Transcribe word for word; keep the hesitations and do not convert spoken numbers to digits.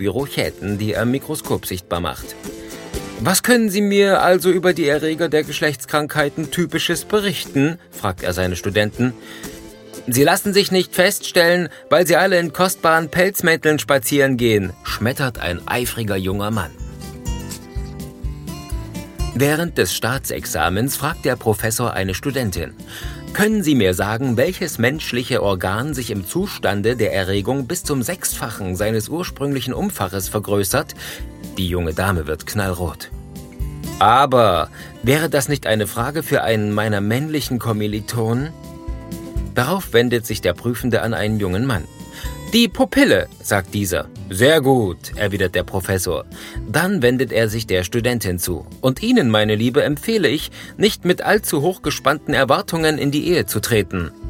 Spirochäten, die er im Mikroskop sichtbar macht. »Was können Sie mir also über die Erreger der Geschlechtskrankheiten Typisches berichten?« fragt er seine Studenten. »Sie lassen sich nicht feststellen, weil sie alle in kostbaren Pelzmänteln spazieren gehen«, schmettert ein eifriger junger Mann. Während des Staatsexamens fragt der Professor eine Studentin: »Können Sie mir sagen, welches menschliche Organ sich im Zustande der Erregung bis zum Sechsfachen seines ursprünglichen Umfanges vergrößert?« Die junge Dame wird knallrot. »Aber wäre das nicht eine Frage für einen meiner männlichen Kommilitonen?« Darauf wendet sich der Prüfende an einen jungen Mann. »Die Pupille«, sagt dieser. »Sehr gut«, erwidert der Professor. Dann wendet er sich der Studentin zu. »Und Ihnen, meine Liebe, empfehle ich, nicht mit allzu hochgespannten Erwartungen in die Ehe zu treten.